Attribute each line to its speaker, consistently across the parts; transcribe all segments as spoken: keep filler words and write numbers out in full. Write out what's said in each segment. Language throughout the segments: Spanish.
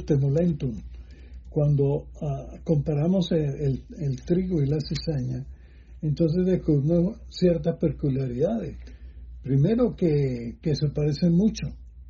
Speaker 1: temulentum. Cuando uh, comparamos el, el, el trigo y la cizaña, entonces descubrimos ciertas peculiaridades. Primero que, que se parecen mucho,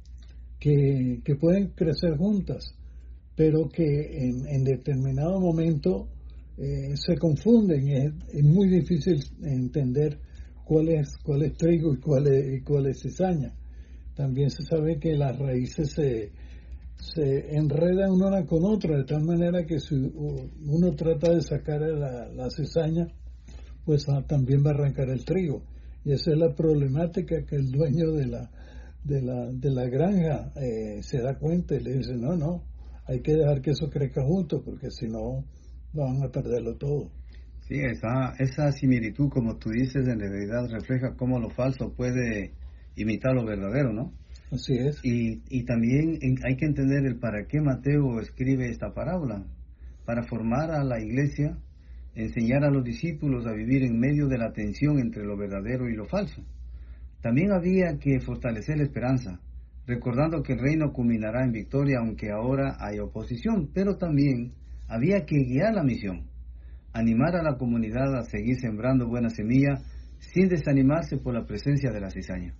Speaker 1: que, que pueden crecer juntas, pero que en, en determinado momento eh, se confunden. Es, es muy difícil entender cuál es, cuál es trigo y cuál es, y cuál es cizaña. También se sabe que las raíces se, se enredan una con otra, de tal manera que si uno trata de sacar la, la cizaña, pues ah, también va a arrancar el trigo. Y esa es la problemática que el dueño de la, de la, de la granja eh, se da cuenta y le dice, no, no, hay que dejar que eso crezca junto, porque si no van a perderlo todo.
Speaker 2: Sí, esa, esa similitud, como tú dices, en realidad refleja cómo lo falso puede imitar lo verdadero, ¿no?
Speaker 1: Así es.
Speaker 2: Y, y también en, hay que entender el para qué Mateo escribe esta parábola, para formar a la iglesia, enseñar a los discípulos a vivir en medio de la tensión entre lo verdadero y lo falso. También había que fortalecer la esperanza, recordando que el reino culminará en victoria aunque ahora hay oposición, pero también había que guiar la misión, animar a la comunidad a seguir sembrando buena semilla sin desanimarse por la presencia de la cizaña.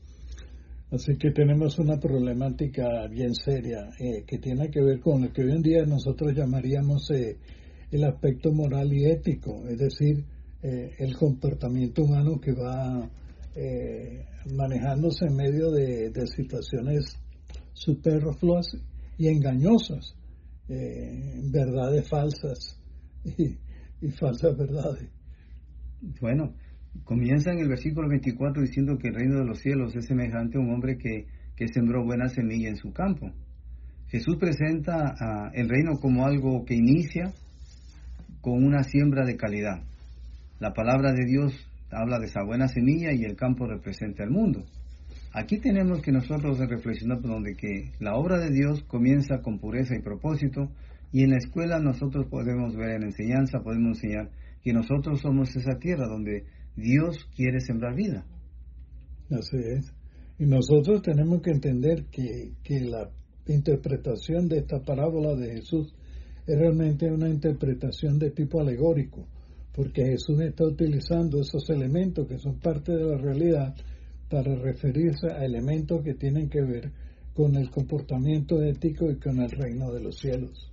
Speaker 1: Así que tenemos una problemática bien seria eh, que tiene que ver con lo que hoy en día nosotros llamaríamos eh, el aspecto moral y ético, es decir, eh, el comportamiento humano que va eh, manejándose en medio de, de situaciones superfluas y engañosas, eh, verdades falsas y, y falsas verdades.
Speaker 2: Bueno, comienza en el versículo veinticuatro diciendo que el reino de los cielos es semejante a un hombre que, que sembró buena semilla en su campo. Jesús presenta uh, el reino como algo que inicia con una siembra de calidad. La palabra de Dios habla de esa buena semilla y el campo representa el mundo. Aquí tenemos que nosotros reflexionar por donde que la obra de Dios comienza con pureza y propósito, y en la escuela nosotros podemos ver en la enseñanza, podemos enseñar que nosotros somos esa tierra donde Dios quiere sembrar vida.
Speaker 1: Así es. Y nosotros tenemos que entender que, que la interpretación de esta parábola de Jesús es realmente una interpretación de tipo alegórico, porque Jesús está utilizando esos elementos que son parte de la realidad para referirse a elementos que tienen que ver con el comportamiento ético y con el reino de los cielos.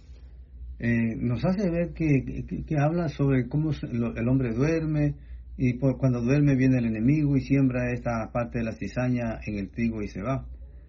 Speaker 2: Eh, nos hace ver que, que, que habla sobre cómo el hombre duerme, y por, cuando duerme viene el enemigo y siembra esta parte de la cizaña en el trigo y se va.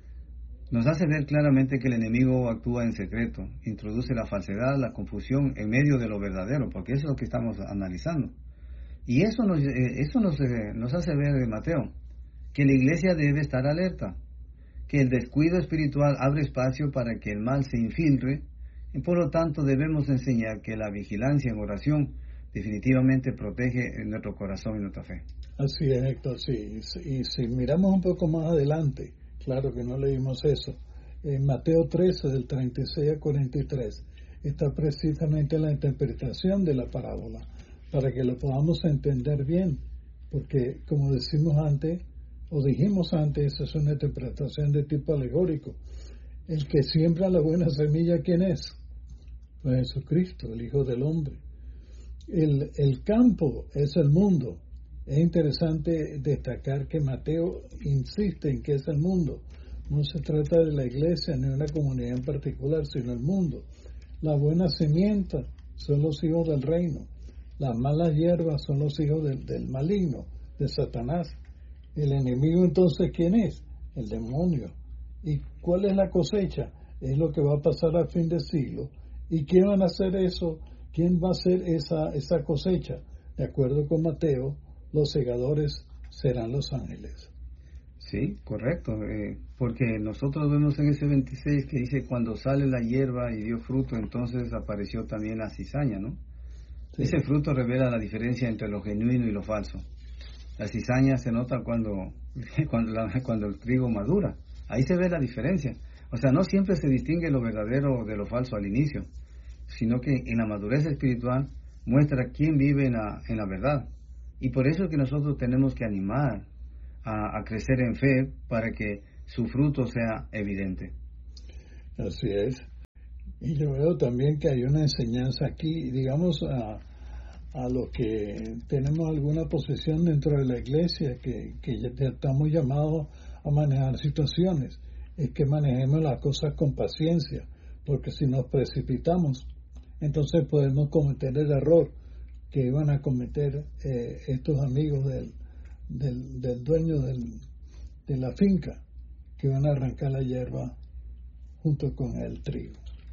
Speaker 2: Nos hace ver claramente que el enemigo actúa en secreto, introduce la falsedad, la confusión en medio de lo verdadero, porque eso es lo que estamos analizando. Y eso nos, eh, eso nos, eh, nos hace ver de Mateo, que la iglesia debe estar alerta, que el descuido espiritual abre espacio para que el mal se infiltre, y por lo tanto debemos enseñar que la vigilancia en oración definitivamente protege nuestro corazón y nuestra fe.
Speaker 1: Así es, Héctor, sí. Y si miramos un poco más adelante, claro que no leímos eso, en Mateo trece, del treinta y seis al cuarenta y tres, está precisamente la interpretación de la parábola, para que lo podamos entender bien, porque como decimos antes, o dijimos antes, esa es una interpretación de tipo alegórico. El que siembra la buena semilla, ¿quién es? Pues Jesucristo, el Hijo del Hombre. El, el campo es el mundo. Es interesante destacar que Mateo insiste en que es el mundo. No se trata de la iglesia ni de una comunidad en particular, sino el mundo. La buena simiente son los hijos del reino. Las malas hierbas son los hijos del, del maligno, de Satanás. El enemigo, entonces, ¿quién es? El demonio. ¿Y cuál es la cosecha? Es lo que va a pasar al fin del siglo. ¿Y quién van a hacer eso? ¿Quién va a hacer esa, esa cosecha? De acuerdo con Mateo, los segadores serán los ángeles.
Speaker 2: Sí, correcto, eh, porque nosotros vemos en ese veintiséis que dice, cuando sale la hierba y dio fruto, entonces apareció también la cizaña, ¿no? Sí. Ese fruto revela la diferencia entre lo genuino y lo falso. La cizaña se nota cuando, cuando, la, cuando el trigo madura. Ahí se ve la diferencia. O sea, no siempre se distingue lo verdadero de lo falso al inicio, sino que en la madurez espiritual muestra quién vive en la, en la verdad. Y por eso es que nosotros tenemos que animar a, a crecer en fe para que su fruto sea evidente.
Speaker 1: Así es. Y yo veo también que hay una enseñanza aquí, digamos, a, a los que tenemos alguna posición dentro de la iglesia, que, que ya estamos llamados a manejar situaciones, es que manejemos las cosas con paciencia, porque si nos precipitamos, entonces podemos cometer el error que iban a cometer eh, estos amigos del, del, del dueño del, de la finca, que van a arrancar la hierba junto con el trigo.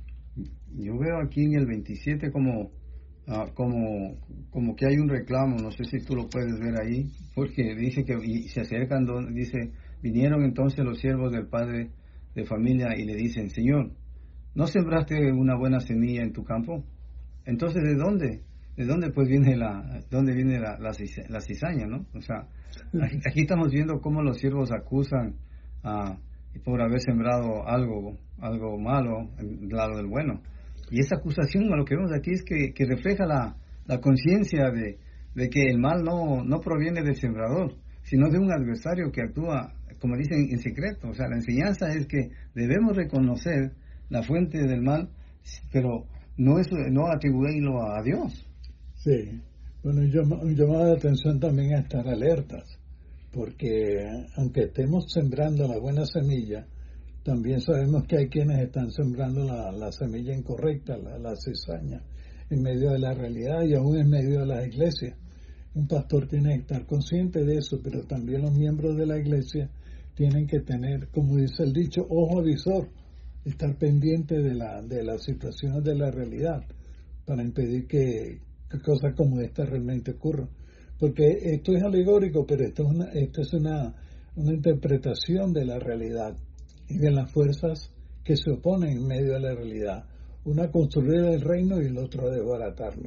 Speaker 2: Yo veo aquí en el veintisiete como, uh, como, como que hay un reclamo, no sé si tú lo puedes ver ahí, porque dice que y se acercan, dice, vinieron entonces los siervos del padre de familia y le dicen, Señor, ¿no sembraste una buena semilla en tu campo? Entonces, ¿de dónde? ¿De dónde pues viene la, dónde viene la, la, la cizaña, no? O sea, aquí, aquí estamos viendo cómo los siervos acusan a... por haber sembrado algo algo malo del lado del bueno. Y esa acusación, lo que vemos aquí es que, que refleja la, la conciencia de, de que el mal no, no proviene del sembrador, sino de un adversario que actúa, como dicen, en secreto. O sea, la enseñanza es que debemos reconocer la fuente del mal, pero no, es, no atribuirlo a Dios.
Speaker 1: Sí. Bueno, yo llamaba la atención también a estar alertas, porque aunque estemos sembrando la buena semilla, también sabemos que hay quienes están sembrando la, la semilla incorrecta, la, la cizaña, en medio de la realidad y aún en medio de las iglesias. Un pastor tiene que estar consciente de eso, pero también los miembros de la iglesia tienen que tener, como dice el dicho, ojo avisor, estar pendiente de, la, de las situaciones de la realidad para impedir que, que cosas como esta realmente ocurran. Porque esto es alegórico, pero esto es una, esto es una, una interpretación de la realidad y de las fuerzas que se oponen en medio de la realidad. Una construir el reino y el otro desbaratarlo.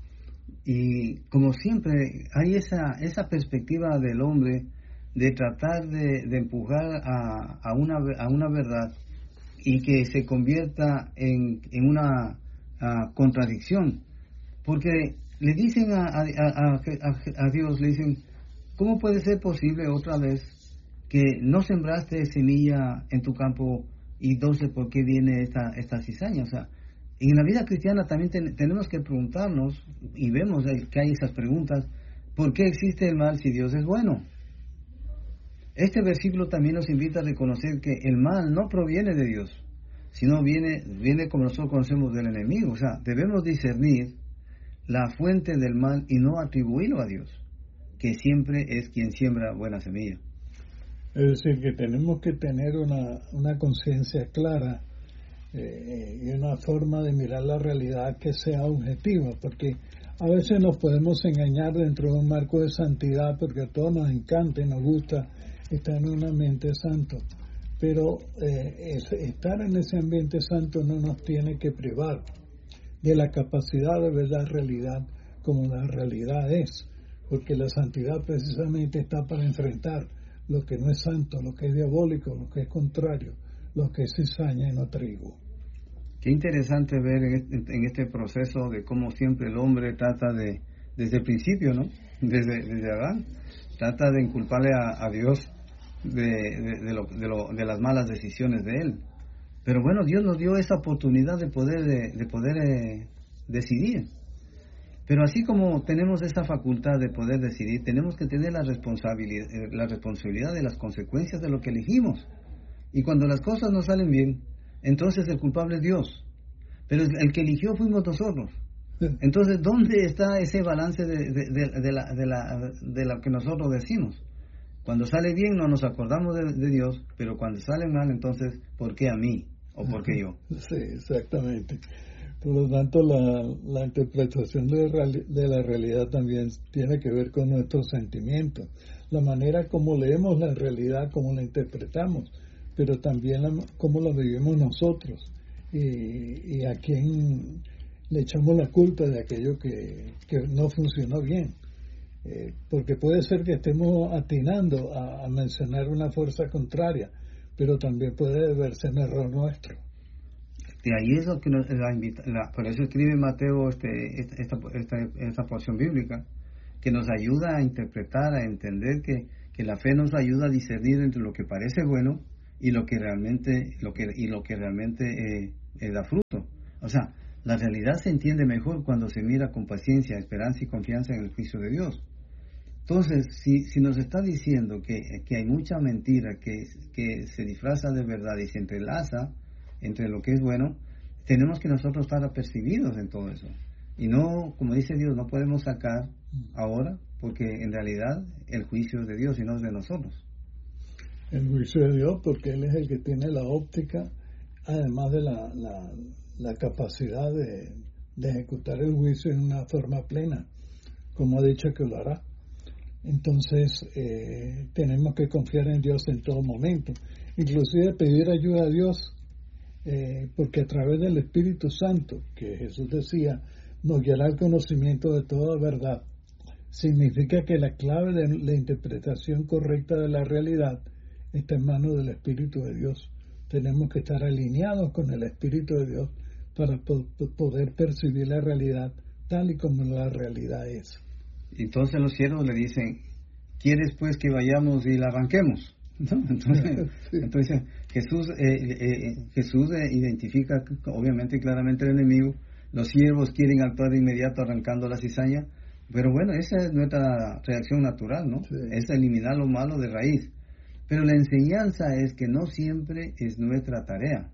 Speaker 2: Y como siempre, hay esa, esa perspectiva del hombre de tratar de, de empujar a, a, una, a una verdad y que se convierta en, en una a, contradicción. Porque le dicen a, a, a, a, a Dios, le dicen, ¿cómo puede ser posible otra vez que no sembraste semilla en tu campo y entonces por qué viene esta, esta cizaña? O sea, en la vida cristiana también ten, tenemos que preguntarnos, y vemos que hay esas preguntas, ¿por qué existe el mal si Dios es bueno? Este versículo también nos invita a reconocer que el mal no proviene de Dios, sino viene, viene como nosotros conocemos del enemigo. O sea, debemos discernir la fuente del mal y no atribuirlo a Dios, que siempre es quien siembra buena semilla.
Speaker 1: Es decir, que tenemos que tener una, una conciencia clara eh, y una forma de mirar la realidad que sea objetiva, porque a veces nos podemos engañar dentro de un marco de santidad, porque a todos nos encanta y nos gusta estar en un ambiente santo, pero eh, es, estar en ese ambiente santo no nos tiene que privar de la capacidad de ver la realidad como la realidad es, porque la santidad precisamente está para enfrentar lo que no es santo, lo que es diabólico, lo que es contrario, lo que es cizaña y no trigo.
Speaker 2: Qué interesante ver en este, en este proceso de cómo siempre el hombre trata de, desde el principio, ¿no? Desde, desde Adán, trata de inculparle a, a Dios de, de, de, lo, de, lo, de las malas decisiones de él. Pero bueno, Dios nos dio esa oportunidad de poder, de, de poder eh, decidir. Pero así como tenemos esa facultad de poder decidir, tenemos que tener la responsabilidad, la responsabilidad de las consecuencias de lo que elegimos. Y cuando las cosas no salen bien, entonces el culpable es Dios. Pero el que eligió fuimos nosotros. Entonces, ¿dónde está ese balance de, de, de, de, la, de, la, de lo que nosotros decimos? Cuando sale bien no nos acordamos de, de Dios, pero cuando sale mal, entonces, ¿por qué a mí? ¿O por qué yo?
Speaker 1: Sí, exactamente. Por lo tanto, la, la interpretación de, de la realidad también tiene que ver con nuestros sentimientos, la manera como leemos la realidad, cómo la interpretamos, pero también la, cómo la vivimos nosotros y, y a quién le echamos la culpa de aquello que, que no funcionó bien. Eh, porque puede ser que estemos atinando a, a mencionar una fuerza contraria, pero también puede verse en error nuestro.
Speaker 2: Y ahí es lo que nos, la, la, por eso escribe Mateo este, esta, esta, esta porción bíblica, que nos ayuda a interpretar, a entender que, que la fe nos ayuda a discernir entre lo que parece bueno y lo que realmente, lo que, y lo que realmente eh, eh, da fruto. O sea, la realidad se entiende mejor cuando se mira con paciencia, esperanza y confianza en el juicio de Dios. Entonces, si, si nos está diciendo que, que hay mucha mentira que, que se disfraza de verdad y se entrelaza entre lo que es bueno, tenemos que nosotros estar apercibidos en todo eso. Y no, como dice Dios, no podemos sacar ahora, porque en realidad el juicio es de Dios y no es de nosotros.
Speaker 1: El juicio de Dios, porque Él es el que tiene la óptica, además de la, la, la capacidad de, de ejecutar el juicio en una forma plena, como ha dicho que lo hará. Entonces, eh, tenemos que confiar en Dios en todo momento, inclusive pedir ayuda a Dios, eh, porque a través del Espíritu Santo, que Jesús decía, nos guiará al conocimiento de toda verdad. Significa que la clave de la interpretación correcta de la realidad está en manos del Espíritu de Dios. Tenemos que estar alineados con el Espíritu de Dios para po- poder percibir la realidad tal y como la realidad es.
Speaker 2: Entonces los siervos le dicen, ¿quieres pues que vayamos y la arranquemos? ¿No? Entonces, sí. entonces Jesús, eh, eh, Jesús eh, identifica obviamente claramente el enemigo. Los siervos quieren actuar de inmediato arrancando la cizaña, pero bueno, esa es nuestra reacción natural, ¿no? Sí. Es eliminar lo malo de raíz. Pero la enseñanza es que no siempre es nuestra tarea.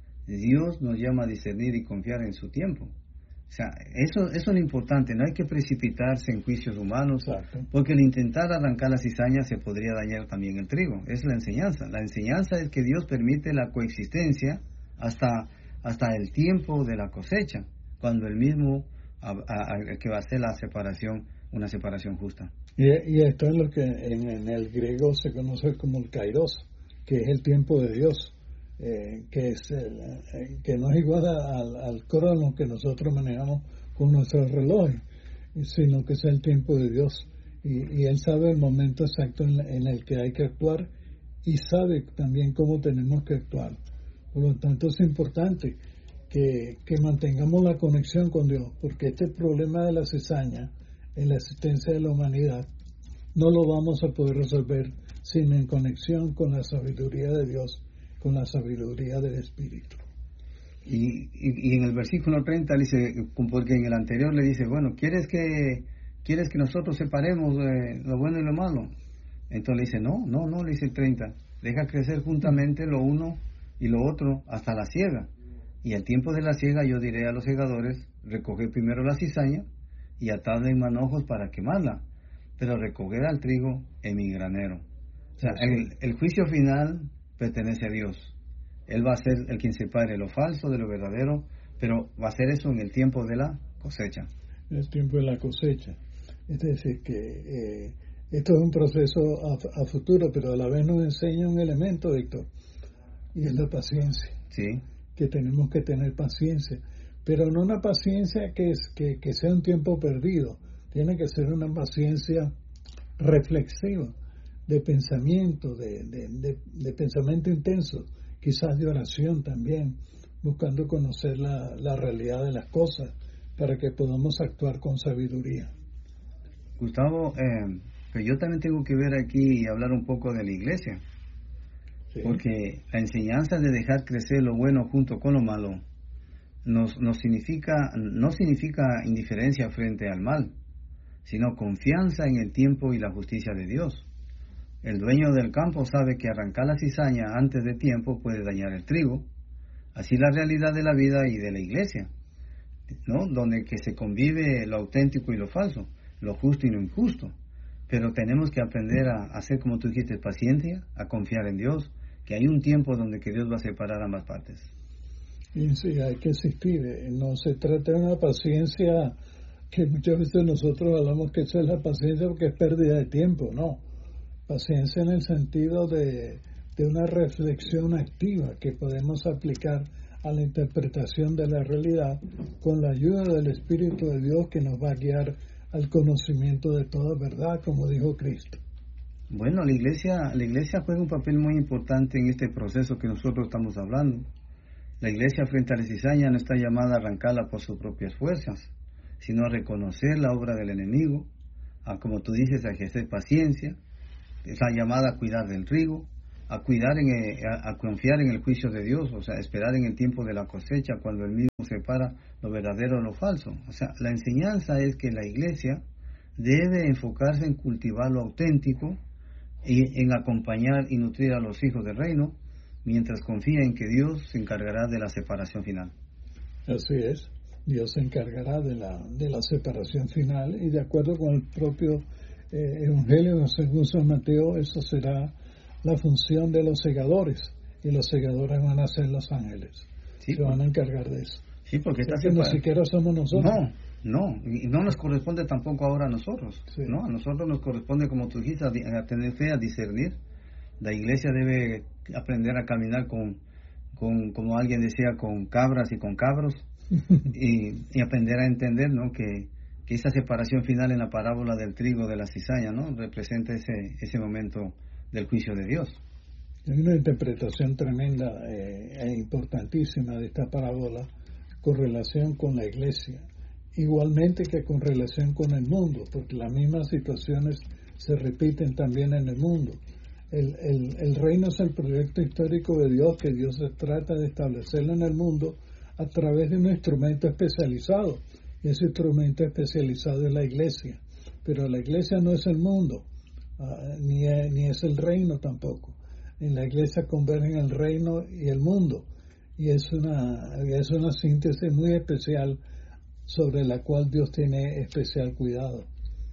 Speaker 2: Dios nos llama a discernir y confiar en su tiempo. O sea, eso, eso es lo importante, no hay que precipitarse en juicios humanos, exacto, porque al intentar arrancar la cizaña se podría dañar también el trigo. Es la enseñanza. La enseñanza es que Dios permite la coexistencia hasta, hasta el tiempo de la cosecha, cuando Él mismo a, a, a, que va a hacer la separación, una separación justa.
Speaker 1: Y, y esto es lo que en, en el griego se conoce como el kairos, que es el tiempo de Dios. Eh, que es el, eh, que no es igual a, al, al crono que nosotros manejamos con nuestros relojes, sino que es el tiempo de Dios, y, y Él sabe el momento exacto en, en el que hay que actuar y sabe también cómo tenemos que actuar. Por lo tanto, es importante que, que mantengamos la conexión con Dios, porque este problema de la cizaña en la existencia de la humanidad no lo vamos a poder resolver sin en conexión con la sabiduría de Dios, con la sabiduría del Espíritu.
Speaker 2: Y, y, y en el versículo treinta dice, porque en el anterior le dice, bueno, ¿quieres que quieres que nosotros separemos eh, lo bueno y lo malo? Entonces le dice, no, no, no, le dice el treinta, deja crecer juntamente lo uno y lo otro hasta la siega. Y al tiempo de la siega yo diré a los segadores, recoger primero la cizaña y atadla en manojos para quemarla, pero recoger al trigo en mi granero. O sea, el, el juicio final pertenece a Dios. Él va a ser el quien separe lo falso de lo verdadero, pero va a hacer eso en el tiempo de la cosecha.
Speaker 1: En el tiempo de la cosecha. Es decir, que eh, esto es un proceso a, a futuro, pero a la vez nos enseña un elemento, Héctor, y es la paciencia.
Speaker 2: Sí.
Speaker 1: Que tenemos que tener paciencia, pero no una paciencia que, es, que, que sea un tiempo perdido. Tiene que ser una paciencia reflexiva, de pensamiento, de, de, de, de pensamiento intenso, quizás de oración también, buscando conocer la, la realidad de las cosas para que podamos actuar con sabiduría.
Speaker 2: Gustavo, eh, pero yo también tengo que ver aquí y hablar un poco de la iglesia, sí, porque la enseñanza de dejar crecer lo bueno junto con lo malo nos, nos significa, no significa indiferencia frente al mal, sino confianza en el tiempo y la justicia de Dios. El dueño del campo sabe que arrancar la cizaña antes de tiempo puede dañar el trigo. Así la realidad de la vida y de la iglesia, ¿no? Donde que se convive lo auténtico y lo falso, lo justo y lo injusto. Pero tenemos que aprender a hacer, como tú dijiste, paciencia, a confiar en Dios, que hay un tiempo donde que Dios va a separar ambas partes.
Speaker 1: Y sí, hay que insistir. No se trata de una paciencia que muchas veces nosotros hablamos que eso es la paciencia porque es pérdida de tiempo, no. Paciencia en el sentido de, de una reflexión activa que podemos aplicar a la interpretación de la realidad con la ayuda del Espíritu de Dios que nos va a guiar al conocimiento de toda verdad, como dijo Cristo.
Speaker 2: Bueno, la iglesia, la iglesia juega un papel muy importante en este proceso que nosotros estamos hablando. La iglesia frente a la cizaña no está llamada a arrancarla por sus propias fuerzas, sino a reconocer la obra del enemigo, a, como tú dices, a ejercer paciencia. Está llamada a cuidar del trigo, a cuidar, en el, a, a confiar en el juicio de Dios, o sea, esperar en el tiempo de la cosecha, cuando Él mismo separa lo verdadero de lo falso. O sea, la enseñanza es que la iglesia debe enfocarse en cultivar lo auténtico y en acompañar y nutrir a los hijos del reino, mientras confía en que Dios se encargará de la separación final.
Speaker 1: Así es, Dios se encargará de la, de la separación final, y de acuerdo con el propio eh, Evangelio según San Mateo, eso será la función de los segadores, y los segadores van a ser los ángeles, sí, se van a encargar de eso.
Speaker 2: Sí, porque esta
Speaker 1: que ni siquiera somos nosotros.
Speaker 2: No, no, y no nos corresponde tampoco ahora a nosotros, sí. ¿no? A nosotros nos corresponde, como tú dijiste, a, a tener fe, a discernir. La iglesia debe aprender a caminar con, con como alguien decía, con cabras y con cabros, y, y aprender a entender, ¿no? Que, que esa separación final en la parábola del trigo de la cizaña, ¿no? Representa ese, ese momento del juicio de Dios.
Speaker 1: Hay una interpretación tremenda eh, e importantísima de esta parábola con relación con la iglesia, igualmente que con relación con el mundo, porque las mismas situaciones se repiten también en el mundo. El, el, el reino es el proyecto histórico de Dios, que Dios trata de establecerlo en el mundo a través de un instrumento especializado, y ese instrumento especializado es la iglesia. Pero la iglesia no es el mundo, uh, ni, es, ni es el reino tampoco. En la iglesia convergen el reino y el mundo, y es una, es una síntesis muy especial sobre la cual Dios tiene especial cuidado.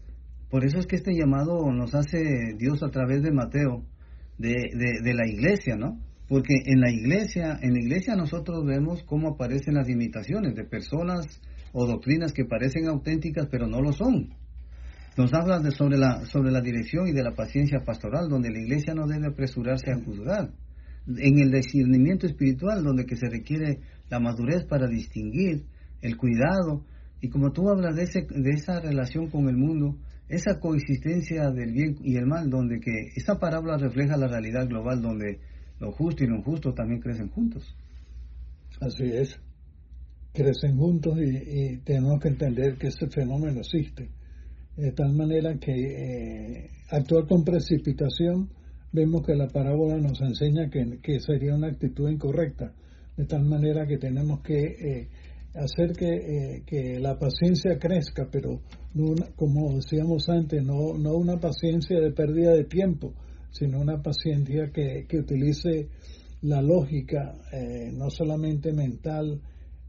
Speaker 2: Por eso es que este llamado nos hace Dios a través de Mateo, de, de, de la iglesia, ¿no? Porque en la iglesia, en la iglesia nosotros vemos cómo aparecen las imitaciones de personas o doctrinas que parecen auténticas pero no lo son. Nos habla de, sobre, la, sobre la dirección y de la paciencia pastoral, donde la iglesia no debe apresurarse a juzgar. En el discernimiento espiritual, donde que se requiere la madurez para distinguir, el cuidado, y como tú hablas de, ese, de esa relación con el mundo, esa coexistencia del bien y el mal, donde que esta parábola refleja la realidad global, donde lo justo y lo injusto también crecen juntos.
Speaker 1: Así es, crecen juntos, y, y tenemos que entender que ese fenómeno existe, de tal manera que eh, actuar con precipitación, vemos que la parábola nos enseña que, que sería una actitud incorrecta, de tal manera que tenemos que eh, hacer que, eh, que la paciencia crezca, pero no una, como decíamos antes, no, no una paciencia de pérdida de tiempo, sino una paciencia que, que utilice la lógica, eh, no solamente mental,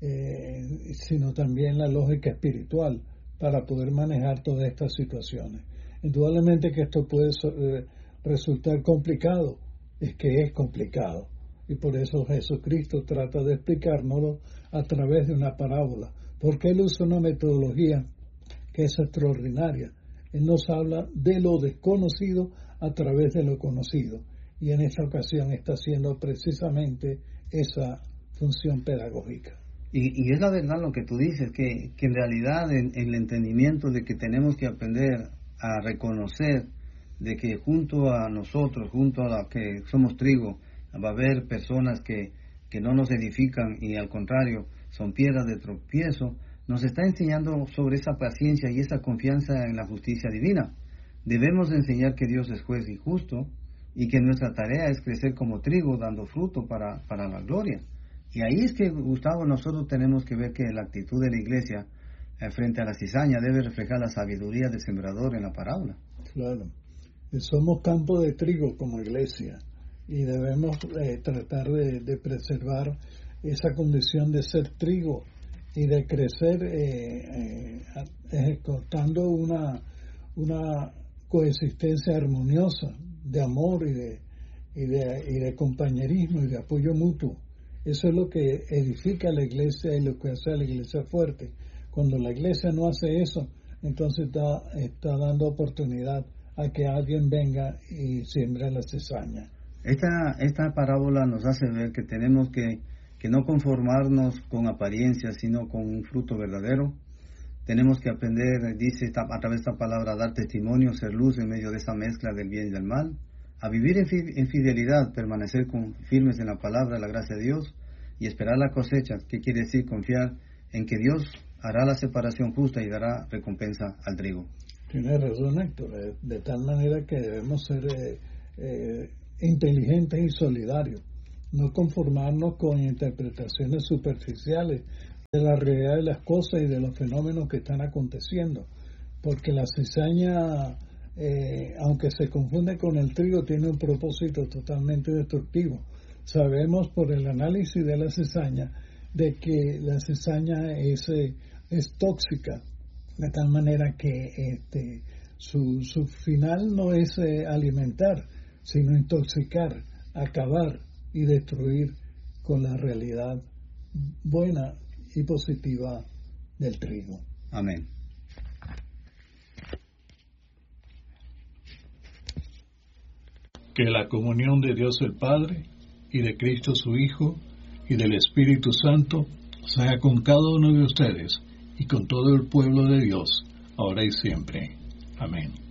Speaker 1: eh, sino también la lógica espiritual, para poder manejar todas estas situaciones. Indudablemente que esto puede eh, resultar complicado, es que es complicado, y por eso Jesucristo trata de explicárnoslo a través de una parábola, porque Él usa una metodología que es extraordinaria. Él nos habla de lo desconocido a través de lo conocido, y en esta ocasión está haciendo precisamente esa función pedagógica.
Speaker 2: Y, y es la verdad lo que tú dices, que, que en realidad en, en el entendimiento de que tenemos que aprender a reconocer de que junto a nosotros, junto a la que somos trigo, va a haber personas que, que no nos edifican y al contrario son piedras de tropiezo, nos está enseñando sobre esa paciencia y esa confianza en la justicia divina. Debemos enseñar que Dios es juez y justo, y que nuestra tarea es crecer como trigo dando fruto para, para la gloria. Y ahí es que, Gustavo, nosotros tenemos que ver que la actitud de la iglesia eh, frente a la cizaña debe reflejar la sabiduría del sembrador en la parábola.
Speaker 1: Claro, somos campo de trigo como iglesia, y debemos eh, tratar de, de preservar esa condición de ser trigo y de crecer eh, eh, ejecutando una, una coexistencia armoniosa de amor y de, y de, y de compañerismo y de apoyo mutuo. Eso es lo que edifica la iglesia y lo que hace a la iglesia fuerte. Cuando la iglesia no hace eso, entonces está, está dando oportunidad a que alguien venga y siembre la cizaña.
Speaker 2: Esta, esta parábola nos hace ver que tenemos que, que no conformarnos con apariencias, sino con un fruto verdadero. Tenemos que aprender, dice esta, a través de esta palabra, a dar testimonio, ser luz en medio de esa mezcla del bien y del mal, a vivir en, fi, en fidelidad, permanecer con, firmes en la palabra, la gracia de Dios, y esperar la cosecha. ¿Qué quiere decir? Confiar en que Dios hará la separación justa y dará recompensa al trigo.
Speaker 1: Tienes razón, Héctor, de, de tal manera que debemos ser eh, eh, inteligentes y solidarios. No conformarnos con interpretaciones superficiales de la realidad de las cosas y de los fenómenos que están aconteciendo, porque la cizaña, eh, aunque se confunde con el trigo, tiene un propósito totalmente destructivo. Sabemos por el análisis de la cizaña de que la cizaña es, eh, es tóxica, de tal manera que este, su, su final no es eh, alimentar, sino intoxicar, acabar y destruir con la realidad buena y positiva del trigo.
Speaker 2: Amén.
Speaker 3: Que la comunión de Dios el Padre y de Cristo su Hijo y del Espíritu Santo sea con cada uno de ustedes y con todo el pueblo de Dios, ahora y siempre. Amén.